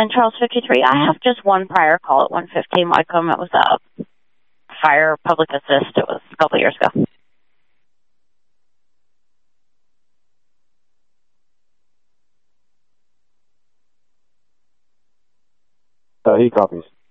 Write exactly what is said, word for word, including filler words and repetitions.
And Charles fifty-three, I have just one prior call at one fifteen Wycombe. It was a fire public assist. It was a couple years ago. Uh, he copies.